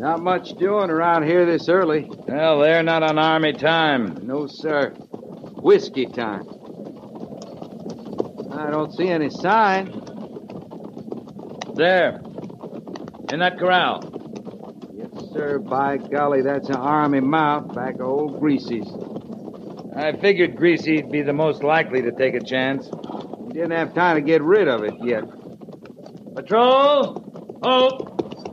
Not much doing around here this early. Well, they're not on Army time. No, sir. Whiskey time. I don't see any sign. There. In that corral. Yes, sir. By golly, that's an Army mount back of old Greasy's. I figured Greasy'd be the most likely to take a chance. He didn't have time to get rid of it yet. Patrol! Halt!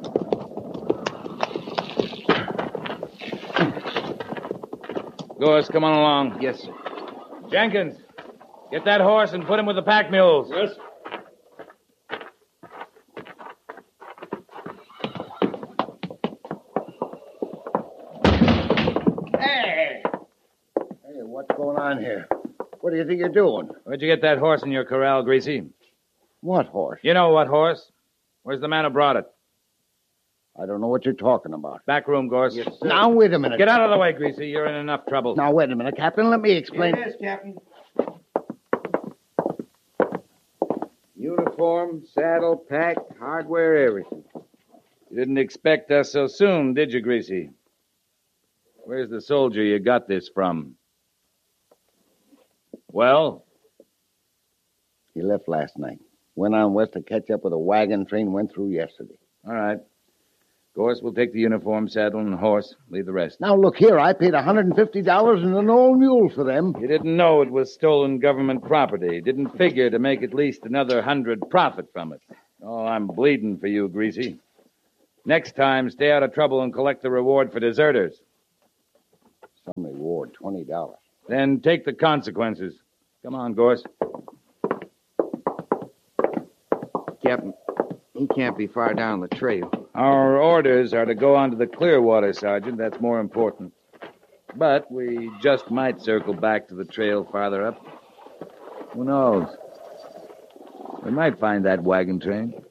Gorse, come on along. Yes, sir. Jenkins, get that horse and put him with the pack mules. Yes. Hey, what's going on here? What do you think you're doing? Where'd you get that horse in your corral, Greasy? What horse? You know what horse? Where's the man who brought it? I don't know what you're talking about. Back room, Gorse. Yes, sir. Now, wait a minute. Get out of the way, Greasy. You're in enough trouble. Now, wait a minute, Captain. Let me explain. Yes, Captain. Uniform, saddle, pack, hardware, everything. You didn't expect us so soon, did you, Greasy? Where's the soldier you got this from? Well? He left last night. Went on west to catch up with a wagon train went through yesterday. All right. Gorse will take the uniform, saddle, and horse. Leave the rest. Now, look here. I paid $150 and an old mule for them. You didn't know it was stolen government property. Didn't figure to make at least another 100 profit from it. Oh, I'm bleeding for you, Greasy. Next time, stay out of trouble and collect the reward for deserters. Some reward, $20. Then take the consequences. Come on, Gorse. Captain, he can't be far down the trail. Our orders are to go on to the Clearwater, Sergeant. That's more important. But we just might circle back to the trail farther up. Who knows? We might find that wagon train.